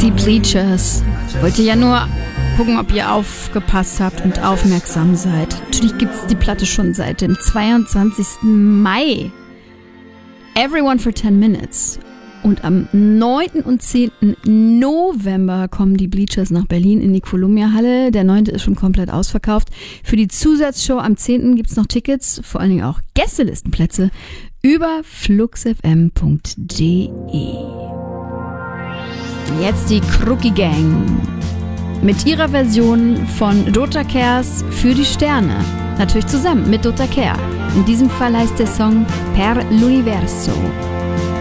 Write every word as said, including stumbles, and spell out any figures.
Die Bleachers. Wollte ja nur gucken, ob ihr aufgepasst habt und aufmerksam seid. Natürlich gibt es die Platte schon seit dem zweiundzwanzigsten Mai. Everyone for ten minutes. Und am neunten und zehnten November kommen die Bleachers nach Berlin in die Columbia-Halle. Der neunte ist schon komplett ausverkauft. Für die Zusatzshow am zehnten gibt es noch Tickets, vor allen Dingen auch Gästelistenplätze über fluxfm punkt de. Jetzt die Krucki Gang mit ihrer Version von Dota Kers für die Sterne. Natürlich zusammen mit Dota Kehr. In diesem Fall heißt der Song Per l'Universo.